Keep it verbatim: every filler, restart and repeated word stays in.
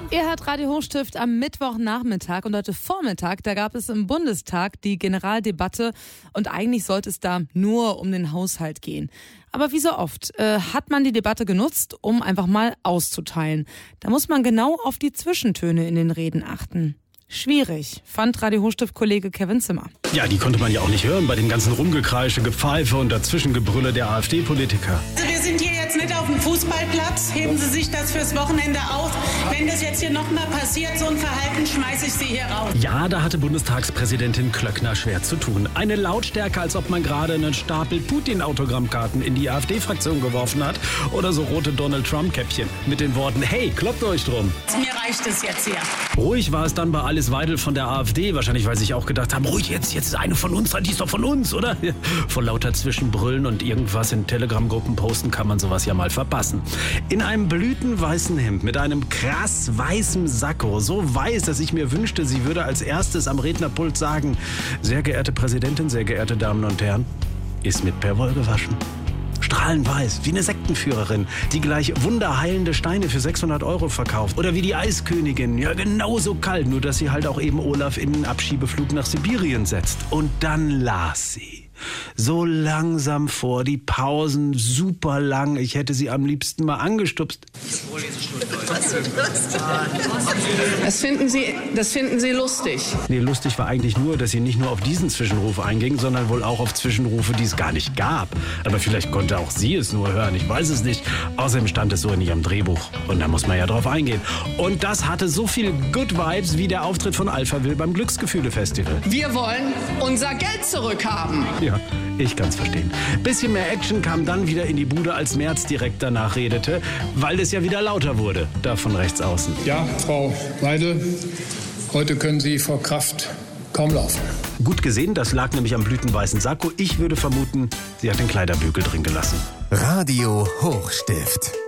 Ihr hört Radio Hochstift am Mittwochnachmittag und heute Vormittag, da gab es im Bundestag die Generaldebatte und eigentlich sollte es da nur um den Haushalt gehen. Aber wie so oft äh, hat man die Debatte genutzt, um einfach mal auszuteilen. Da muss man genau auf die Zwischentöne in den Reden achten. Schwierig, fand Radio Hochstift-Kollege Kevin Zimmer. Ja, die konnte man ja auch nicht hören bei dem ganzen Rumgekreische, Gepfeife und Dazwischengebrülle der AfD-Politiker. Also wir sind hier jetzt nicht auf dem Fußballplatz. Heben Sie sich das fürs Wochenende auf. Wenn das jetzt hier nochmal passiert, so ein Verhalten, schmeiße ich Sie hier raus. Ja, da hatte Bundestagspräsidentin Klöckner schwer zu tun. Eine Lautstärke, als ob man gerade einen Stapel Putin-Autogrammkarten in die AfD-Fraktion geworfen hat. Oder so rote Donald-Trump-Käppchen mit den Worten, hey, kloppt euch drum. Mir reicht es jetzt hier. Ruhig war es dann bei Alice Weidel von der AfD. Wahrscheinlich, weil sie sich auch gedacht haben, ruhig jetzt, jetzt ist eine von uns, die ist doch von uns, oder? Vor lauter Zwischenbrüllen und irgendwas in Telegram-Gruppen posten kann man sowas ja mal verpassen. In einem blütenweißen Hemd mit einem krass weißen Sakko, so weiß, dass ich mir wünschte, sie würde als erstes am Rednerpult sagen, sehr geehrte Präsidentin, sehr geehrte Damen und Herren, ist mit Perwoll gewaschen. Strahlend weiß, wie eine Sektenführerin, die gleich wunderheilende Steine für sechshundert Euro verkauft. Oder wie die Eiskönigin, ja genauso kalt, nur dass sie halt auch eben Olaf in einen Abschiebeflug nach Sibirien setzt. Und dann las sie. So langsam vor, die Pausen super lang. Ich hätte sie am liebsten mal angestupst. Das finden Sie, das finden Sie lustig? Nee, lustig war eigentlich nur, dass sie nicht nur auf diesen Zwischenruf einging, sondern wohl auch auf Zwischenrufe, die es gar nicht gab. Aber vielleicht konnte auch sie es nur hören, ich weiß es nicht. Außerdem stand es so in ihrem Drehbuch. Und da muss man ja drauf eingehen. Und das hatte so viel Good Vibes wie der Auftritt von Alphaville beim Glücksgefühle-Festival. Wir wollen unser Geld zurückhaben. Ja, ich kann's verstehen. Bisschen mehr Action kam dann wieder in die Bude, als Merz direkt danach redete, weil es ja wieder lauter wurde, da von rechts außen. Ja, Frau Weidel, heute können Sie vor Kraft kaum laufen. Gut gesehen, das lag nämlich am blütenweißen Sakko. Ich würde vermuten, sie hat den Kleiderbügel drin gelassen. Radio Hochstift.